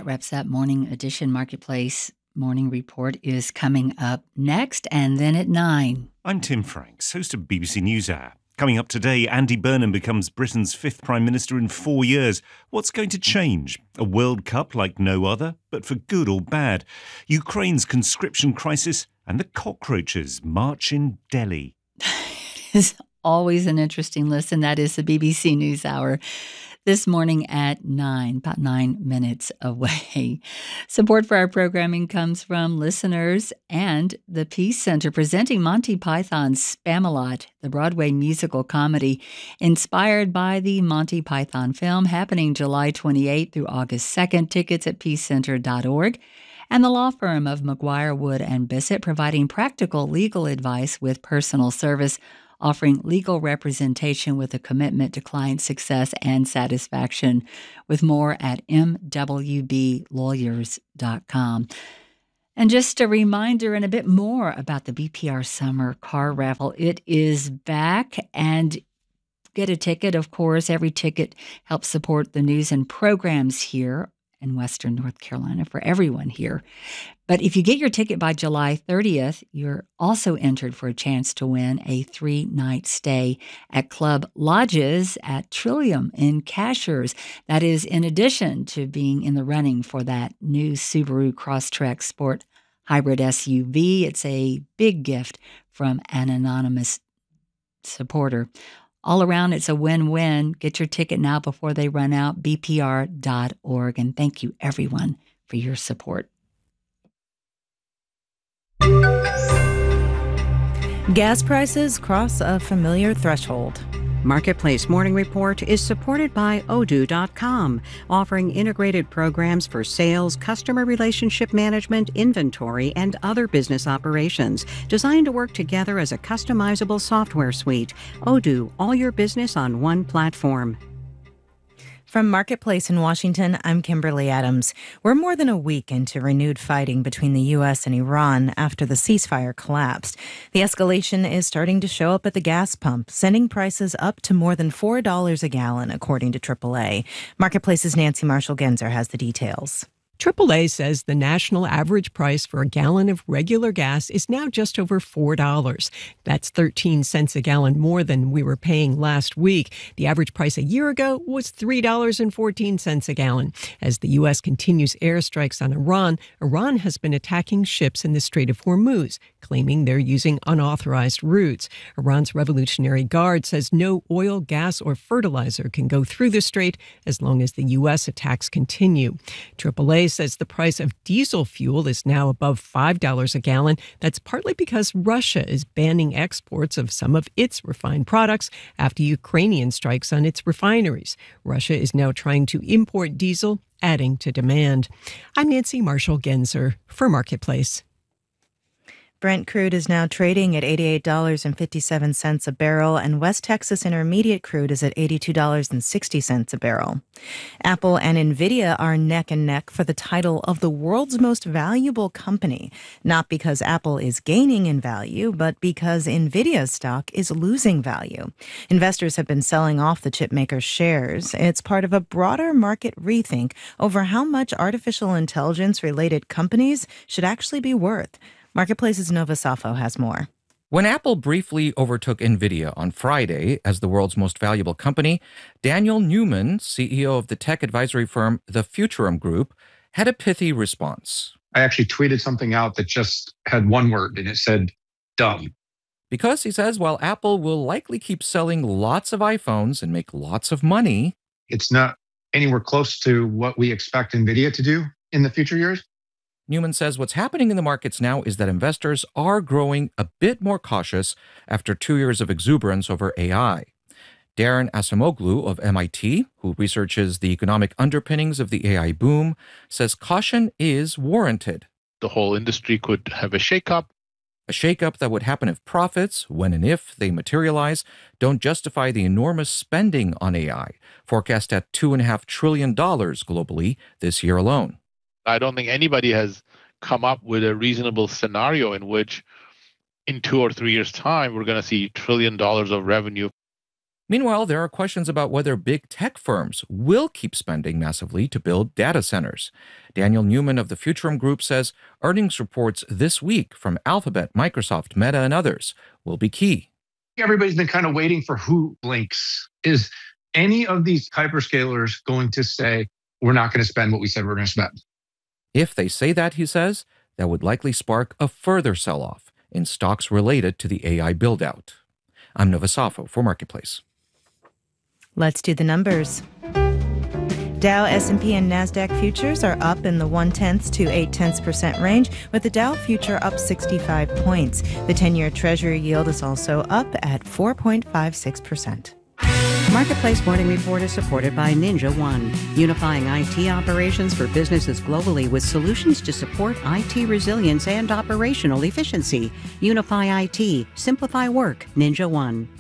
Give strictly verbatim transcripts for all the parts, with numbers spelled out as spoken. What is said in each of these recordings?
wraps up Morning Edition Marketplace. Morning Report is coming up next, and then at nine. I'm Tim Franks, host of B B C NewsHour. Coming up today, Andy Burnham becomes Britain's fifth Prime Minister in four years. What's going to change? A World Cup like no other, but for good or bad? Ukraine's conscription crisis and the cockroaches march in Delhi. It's always an interesting listen. That is the B B C NewsHour. This morning at nine, about nine minutes away. Support for our programming comes from listeners and the Peace Center, presenting Monty Python's Spamalot, the Broadway musical comedy inspired by the Monty Python film, happening July twenty-eighth through August second. Tickets at peace center dot org. And the law firm of McGuire, Wood and Bissett, providing practical legal advice with personal service, offering legal representation with a commitment to client success and satisfaction. With more at m w b lawyers dot com. And just a reminder and a bit more about the B P R Summer Car Raffle. It is back, and get a ticket, of course. Every ticket helps support the news and programs here in Western North Carolina for everyone here. But if you get your ticket by July thirtieth, you're also entered for a chance to win a three-night stay at Club Lodges at Trillium in Cashiers. That is in addition to being in the running for that new Subaru Crosstrek Sport Hybrid S U V. It's a big gift from an anonymous supporter. All around, it's a win-win. Get your ticket now before they run out, b p r dot org. And thank you, everyone, for your support. Gas prices cross a familiar threshold. Marketplace Morning Report is supported by odoo dot com, offering integrated programs for sales, customer relationship management, inventory, and other business operations, designed to work together as a customizable software suite. Odoo, all your business on one platform. From Marketplace in Washington, I'm Kimberly Adams. We're more than a week into renewed fighting between the U S and Iran after the ceasefire collapsed. The escalation is starting to show up at the gas pump, sending prices up to more than four dollars a gallon, according to triple A. Marketplace's Nancy Marshall-Genzer has the details. triple A says the national average price for a gallon of regular gas is now just over four dollars. That's thirteen cents a gallon more than we were paying last week. The average price a year ago was three dollars and fourteen cents a gallon. As the U S continues airstrikes on Iran, Iran has been attacking ships in the Strait of Hormuz, claiming they're using unauthorized routes. Iran's Revolutionary Guard says no oil, gas, or fertilizer can go through the strait as long as the U S attacks continue. triple A says the price of diesel fuel is now above five dollars a gallon. That's partly because Russia is banning exports of some of its refined products after Ukrainian strikes on its refineries. Russia is now trying to import diesel, adding to demand. I'm Nancy Marshall-Genzer for Marketplace. Brent crude is now trading at eighty-eight dollars and fifty-seven cents a barrel, and West Texas Intermediate crude is at eighty-two dollars and sixty cents a barrel. Apple and Nvidia are neck and neck for the title of the world's most valuable company, not because Apple is gaining in value, but because Nvidia's stock is losing value. Investors have been selling off the chipmaker's shares. It's part of a broader market rethink over how much artificial intelligence-related companies should actually be worth. Marketplace's Nova Safo has more. When Apple briefly overtook NVIDIA on Friday as the world's most valuable company, Daniel Newman, C E O of the tech advisory firm The Futurum Group, had a pithy response. I actually tweeted something out that just had one word, and it said, dumb. Because, he says, while Apple will likely keep selling lots of iPhones and make lots of money, it's not anywhere close to what we expect NVIDIA to do in the future years. Newman says what's happening in the markets now is that investors are growing a bit more cautious after two years of exuberance over A I. Darren Acemoglu of M I T, who researches the economic underpinnings of the A I boom, says caution is warranted. The whole industry could have a shakeup. A shakeup that would happen if profits, when and if they materialize, don't justify the enormous spending on A I, forecast at two point five trillion dollars globally this year alone. I don't think anybody has come up with a reasonable scenario in which in two or three years' time, we're going to see trillion dollars of revenue. Meanwhile, there are questions about whether big tech firms will keep spending massively to build data centers. Daniel Newman of the Futurum Group says earnings reports this week from Alphabet, Microsoft, Meta, and others will be key. Everybody's been kind of waiting for who blinks. Is any of these hyperscalers going to say, we're not going to spend what we said we're going to spend? If they say that, he says, that would likely spark a further sell-off in stocks related to the A I build-out. I'm Nova Safo for Marketplace. Let's do the numbers. Dow, S and P, and NASDAQ futures are up in the one-tenths to eight-tenths percent range, with the Dow future up sixty-five points. The ten-year Treasury yield is also up at four point five six percent. Marketplace Morning Report is supported by Ninja One, unifying I T operations for businesses globally with solutions to support I T resilience and operational efficiency. Unify I T, simplify work, Ninja One.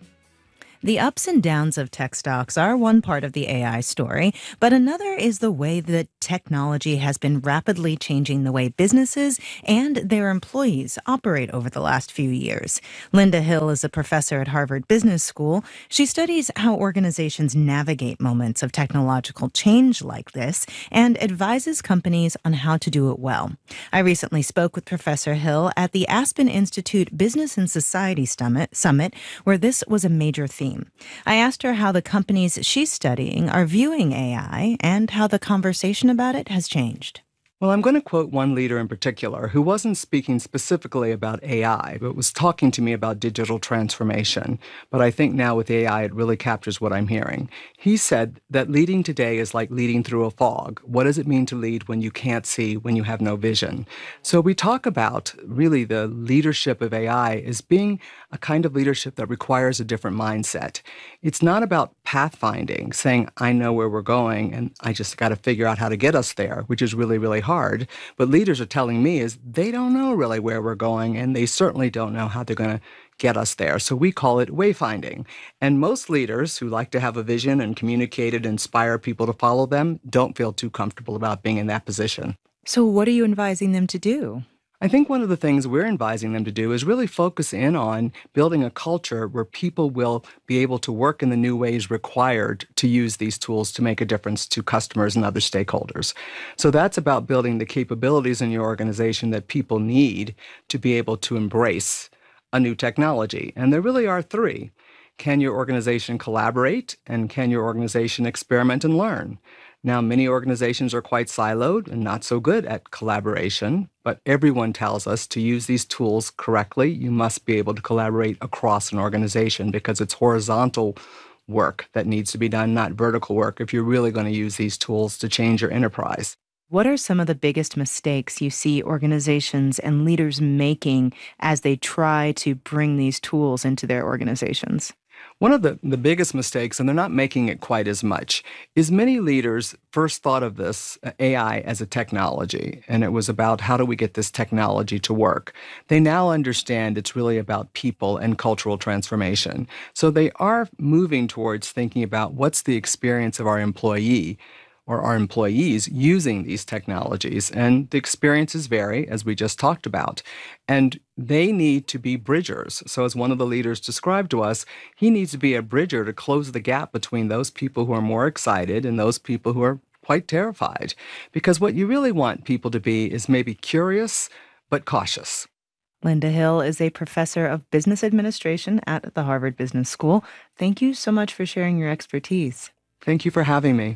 The ups and downs of tech stocks are one part of the A I story, but another is the way that technology has been rapidly changing the way businesses and their employees operate over the last few years. Linda Hill is a professor at Harvard Business School. She studies how organizations navigate moments of technological change like this and advises companies on how to do it well. I recently spoke with Professor Hill at the Aspen Institute Business and Society Summit, where this was a major theme. I asked her how the companies she's studying are viewing A I and how the conversation about it has changed. Well, I'm going to quote one leader in particular who wasn't speaking specifically about A I, but was talking to me about digital transformation. But I think now with A I, it really captures what I'm hearing. He said that leading today is like leading through a fog. What does it mean to lead when you can't see, when you have no vision? So we talk about really the leadership of A I as being a kind of leadership that requires a different mindset. It's not about pathfinding, saying, I know where we're going and I just got to figure out how to get us there, which is really, really hard. hard. But leaders are telling me is they don't know really where we're going, and they certainly don't know how they're going to get us there. So we call it wayfinding. And most leaders who like to have a vision and communicate it, inspire people to follow them, don't feel too comfortable about being in that position. So what are you advising them to do? I think one of the things we're advising them to do is really focus in on building a culture where people will be able to work in the new ways required to use these tools to make a difference to customers and other stakeholders. So that's about building the capabilities in your organization that people need to be able to embrace a new technology. And there really are three. Can your organization collaborate? And can your organization experiment and learn? Now, many organizations are quite siloed and not so good at collaboration, but everyone tells us to use these tools correctly. You must be able to collaborate across an organization because it's horizontal work that needs to be done, not vertical work, if you're really going to use these tools to change your enterprise. What are some of the biggest mistakes you see organizations and leaders making as they try to bring these tools into their organizations? One of the, the biggest mistakes, and they're not making it quite as much, is many leaders first thought of this A I as a technology, and it was about how do we get this technology to work. They now understand it's really about people and cultural transformation. So they are moving towards thinking about what's the experience of our employee or our employees using these technologies. And the experiences vary, as we just talked about. And they need to be bridgers. So as one of the leaders described to us, he needs to be a bridger to close the gap between those people who are more excited and those people who are quite terrified. Because what you really want people to be is maybe curious, but cautious. Linda Hill is a professor of business administration at the Harvard Business School. Thank you so much for sharing your expertise. Thank you for having me.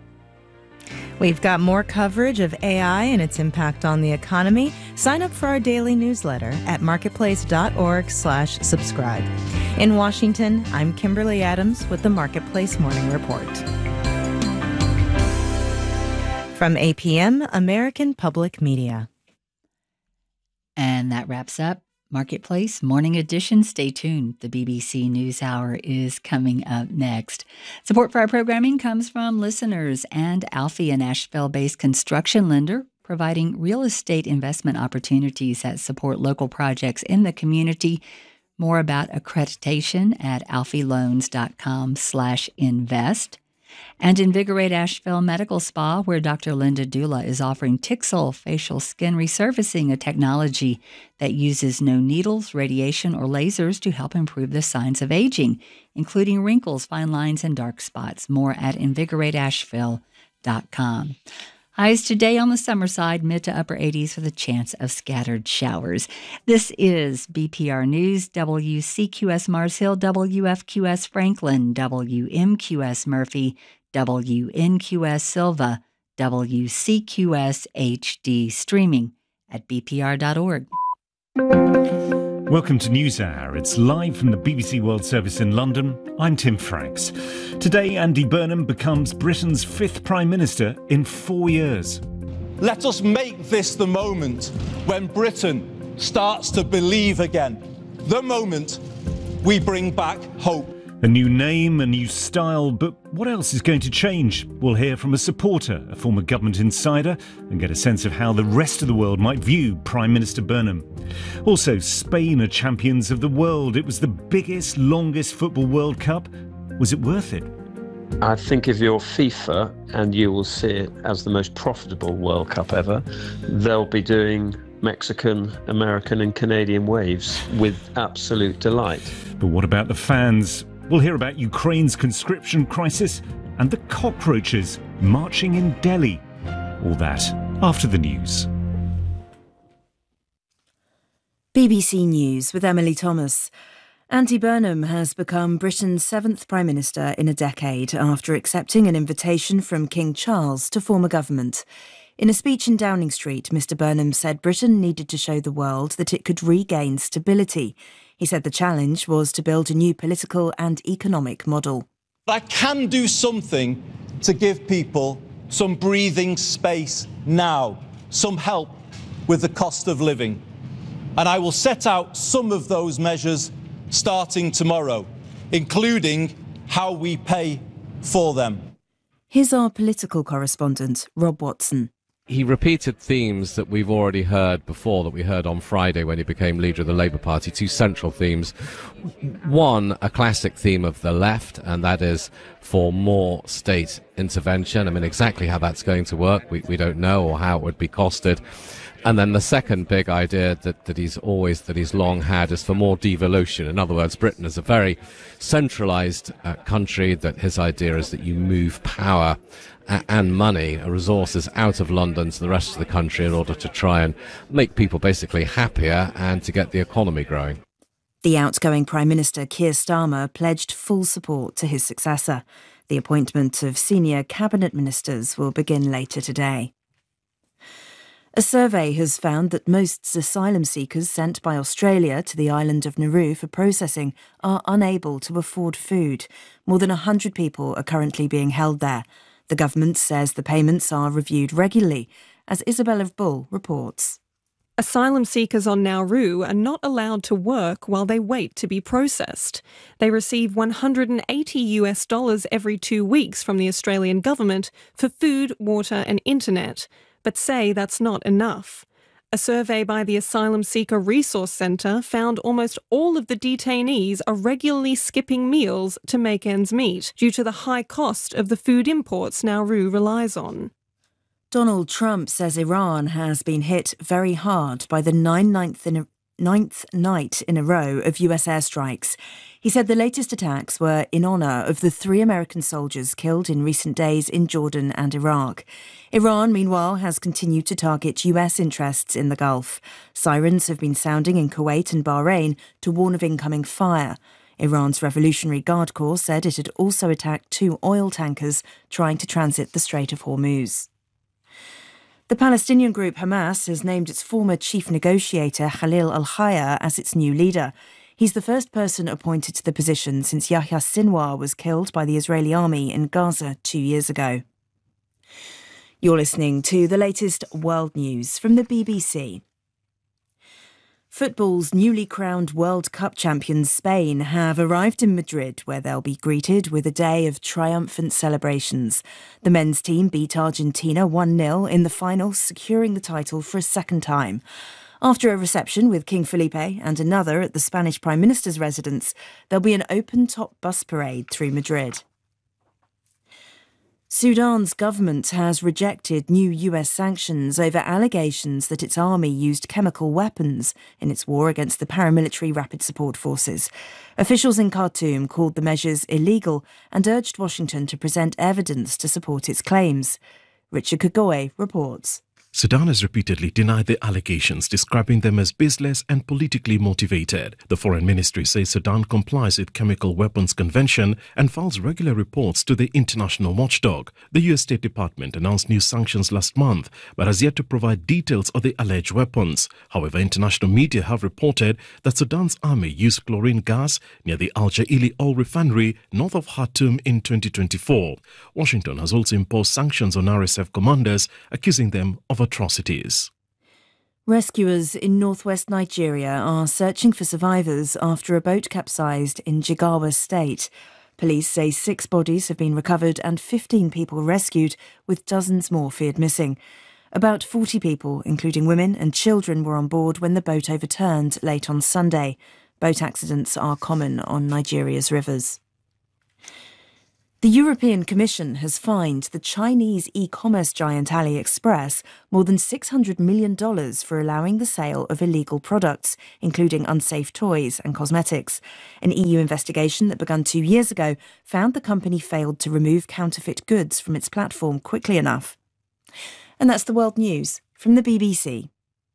We've got more coverage of A I and its impact on the economy. Sign up for our daily newsletter at marketplace.org slash subscribe. In Washington, I'm Kimberly Adams with the Marketplace Morning Report. From A P M, American Public Media. And that wraps up Marketplace Morning Edition. Stay tuned. The B B C NewsHour is coming up next. Support for our programming comes from listeners and Alfie, an Asheville-based construction lender, providing real estate investment opportunities that support local projects in the community. More about accreditation at alfieloans.com slash invest. And Invigorate Asheville Medical Spa, where Doctor Linda Dula is offering Tixel facial skin resurfacing, a technology that uses no needles, radiation, or lasers to help improve the signs of aging, including wrinkles, fine lines, and dark spots. More at invigorate asheville dot com. Highs today on the summer side, mid to upper eighties with a chance of scattered showers. This is B P R News, W C Q S Mars Hill, W F Q S Franklin, W M Q S Murphy, W N Q S Silva, W C Q S H D, streaming at b p r dot org. Welcome to NewsHour. It's live from the B B C World Service in London. I'm Tim Franks. Today, Andy Burnham becomes Britain's fifth Prime Minister in four years. Let us make this the moment when Britain starts to believe again. The moment we bring back hope. A new name, a new style, but what else is going to change? We'll hear from a supporter, a former government insider, and get a sense of how the rest of the world might view Prime Minister Burnham. Also, Spain are champions of the world. It was the biggest, longest football World Cup. Was it worth it? I think if you're FIFA, and you will see it as the most profitable World Cup ever, they'll be doing Mexican, American and Canadian waves with absolute delight. But what about the fans? We'll hear about Ukraine's conscription crisis and the cockroaches marching in Delhi. All that after the news. B B C News with Emily Thomas. Andy Burnham has become Britain's seventh Prime Minister in a decade after accepting an invitation from King Charles to form a government. In a speech in Downing Street, Mr Burnham said Britain needed to show the world that it could regain stability. He said the challenge was to build a new political and economic model. I can do something to give people some breathing space now, some help with the cost of living. And I will set out some of those measures starting tomorrow, including how we pay for them. Here's our political correspondent, Rob Watson. He repeated themes that we've already heard before, that we heard on Friday when he became leader of the Labour Party, two central themes. One, a classic theme of the left, and that is for more state intervention. I mean, exactly how that's going to work, we, we don't know, or how it would be costed. And then the second big idea that, that he's always, that he's long had, is for more devolution. In other words, Britain is a very centralised uh, country, that his idea is that you move power uh, and money, uh, resources out of London to the rest of the country in order to try and make people basically happier and to get the economy growing. The outgoing Prime Minister, Keir Starmer, pledged full support to his successor. The appointment of senior cabinet ministers will begin later today. A survey has found that most asylum seekers sent by Australia to the island of Nauru for processing are unable to afford food. More than one hundred people are currently being held there. The government says the payments are reviewed regularly, as Isabella Bull reports. Asylum seekers on Nauru are not allowed to work while they wait to be processed. They receive one hundred eighty US dollars every two weeks from the Australian government for food, water and internet, but say that's not enough. A survey by the Asylum Seeker Resource Centre found almost all of the detainees are regularly skipping meals to make ends meet due to the high cost of the food imports Nauru relies on. Donald Trump says Iran has been hit very hard by the nine ninth in a ninth night in a row of U S airstrikes. He said the latest attacks were in honour of the three American soldiers killed in recent days in Jordan and Iraq. Iran, meanwhile, has continued to target U S interests in the Gulf. Sirens have been sounding in Kuwait and Bahrain to warn of incoming fire. Iran's Revolutionary Guard Corps said it had also attacked two oil tankers trying to transit the Strait of Hormuz. The Palestinian group Hamas has named its former chief negotiator Khalil al-Hayya as its new leader. He's the first person appointed to the position since Yahya Sinwar was killed by the Israeli army in Gaza two years ago. You're listening to the latest world news from the B B C. Football's newly crowned World Cup champions Spain have arrived in Madrid, where they'll be greeted with a day of triumphant celebrations. The men's team beat Argentina one nil in the final, securing the title for a second time. After a reception with King Felipe and another at the Spanish Prime Minister's residence, there'll be an open-top bus parade through Madrid. Sudan's government has rejected new U S sanctions over allegations that its army used chemical weapons in its war against the paramilitary Rapid Support Forces. Officials in Khartoum called the measures illegal and urged Washington to present evidence to support its claims. Richard Kagoe reports. Sudan has repeatedly denied the allegations, describing them as baseless and politically motivated. The Foreign Ministry says Sudan complies with Chemical Weapons Convention and files regular reports to the international watchdog. The U S State Department announced new sanctions last month, but has yet to provide details of the alleged weapons. However, international media have reported that Sudan's army used chlorine gas near the Al Jaili oil refinery north of Khartoum in twenty twenty-four. Washington has also imposed sanctions on R S F commanders, accusing them of atrocities. Rescuers in northwest Nigeria are searching for survivors after a boat capsized in Jigawa State. Police say six bodies have been recovered and fifteen people rescued, with dozens more feared missing. About forty people, including women and children, were on board when the boat overturned late on Sunday. Boat accidents are common on Nigeria's rivers. The European Commission has fined the Chinese e-commerce giant AliExpress more than six hundred million dollars for allowing the sale of illegal products, including unsafe toys and cosmetics. An E U investigation that began two years ago found the company failed to remove counterfeit goods from its platform quickly enough. And that's the world news from the B B C.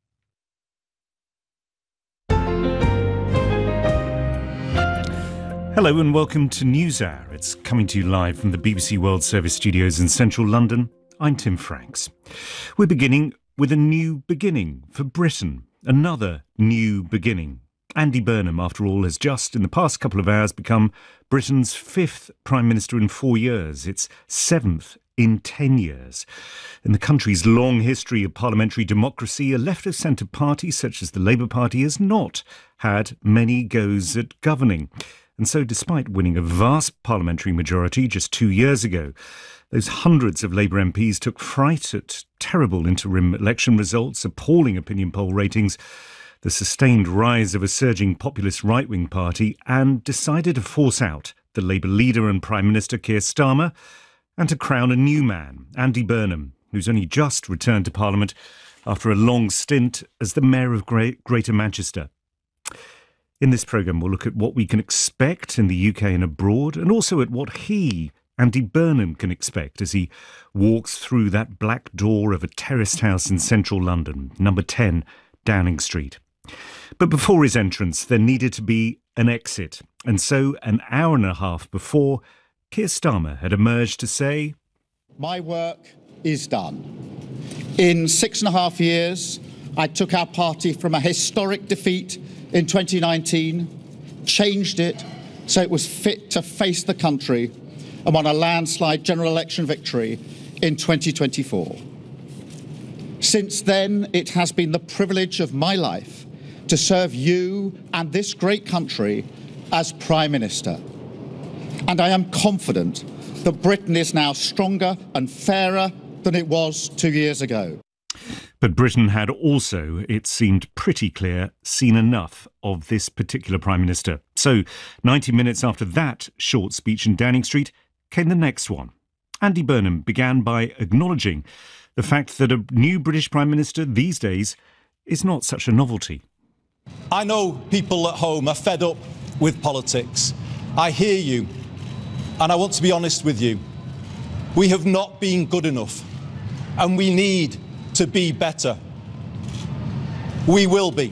Hello and welcome to NewsHour. It's coming to you live from the B B C World Service studios in central London. I'm Tim Franks. We're beginning with a new beginning for Britain. Another new beginning. Andy Burnham, after all, has just in the past couple of hours become Britain's fifth Prime Minister in four years. It's seventh in ten years. In the country's long history of parliamentary democracy, a left-of-centre party such as the Labour Party has not had many goes at governing. And so despite winning a vast parliamentary majority just two years ago, those hundreds of Labour M Ps took fright at terrible interim election results, appalling opinion poll ratings, the sustained rise of a surging populist right-wing party, and decided to force out the Labour leader and Prime Minister Keir Starmer and to crown a new man, Andy Burnham, who's only just returned to Parliament after a long stint as the Mayor of Greater Manchester. In this programme, we'll look at what we can expect in the U K and abroad, and also at what he, Andy Burnham, can expect as he walks through that black door of a terraced house in central London, number ten, Downing Street. But before his entrance, there needed to be an exit. And so, an hour and a half before, Keir Starmer had emerged to say, "My work is done. In six and a half years, I took our party from a historic defeat in twenty nineteen, changed it so it was fit to face the country, and won a landslide general election victory in twenty twenty-four. Since then, it has been the privilege of my life to serve you and this great country as Prime Minister. And I am confident that Britain is now stronger and fairer than it was two years ago." But Britain had also, it seemed pretty clear, seen enough of this particular Prime Minister. So, ninety minutes after that short speech in Downing Street, came the next one. Andy Burnham began by acknowledging the fact that a new British Prime Minister these days is not such a novelty. I know people at home are fed up with politics. I hear you, and I want to be honest with you. We have not been good enough, and we need to be better. We will be.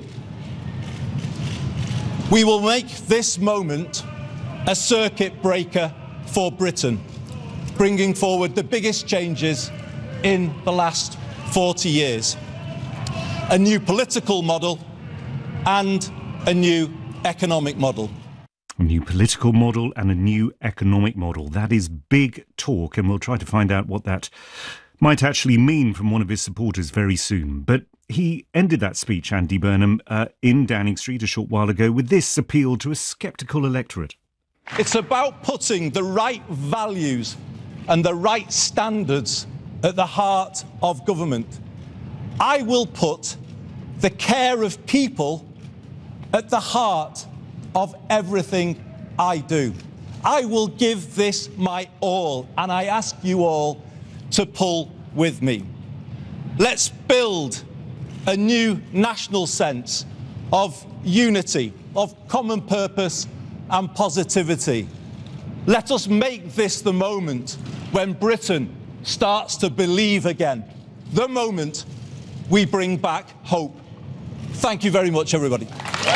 We will make this moment a circuit breaker for Britain, bringing forward the biggest changes in the last forty years. A new political model and a new economic model. A new political model and a new economic model. That is big talk, and we'll try to find out what that might actually mean from one of his supporters very soon. But he ended that speech, Andy Burnham, uh, in Downing Street a short while ago with this appeal to a sceptical electorate. It's about putting the right values and the right standards at the heart of government. I will put the care of people at the heart of everything I do. I will give this my all, and I ask you all to pull with me. Let's build a new national sense of unity, of common purpose and positivity. Let us make this the moment when Britain starts to believe again, the moment we bring back hope. Thank you very much, everybody.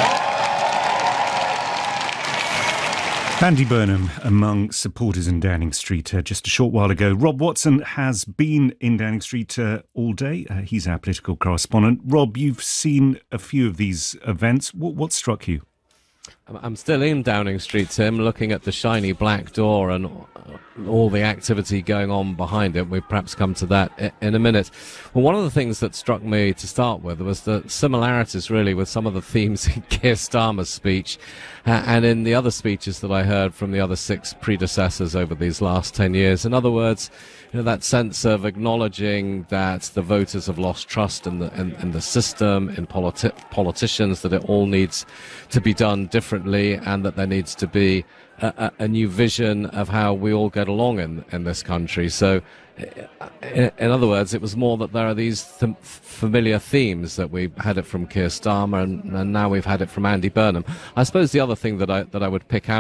Andy Burnham among supporters in Downing Street uh, just a short while ago. Rob Watson has been in Downing Street uh, all day. Uh, he's our political correspondent. Rob, you've seen a few of these events. What, what struck you? I'm still in Downing Street, Tim, looking at the shiny black door and all the activity going on behind it. We'll perhaps come to that in a minute. Well, one of the things that struck me to start with was the similarities, really, with some of the themes in Keir Starmer's speech uh, and in the other speeches that I heard from the other six predecessors over these last ten years. In other words, you know, that sense of acknowledging that the voters have lost trust in the in, in the system, in politi- politicians, that it all needs to be done differently, and that there needs to be a, a, a new vision of how we all get along in, in this country. So, in, in other words, it was more that there are these th- familiar themes that we had it from Keir Starmer, and, and now we've had it from Andy Burnham. I suppose the other thing that I that I would pick out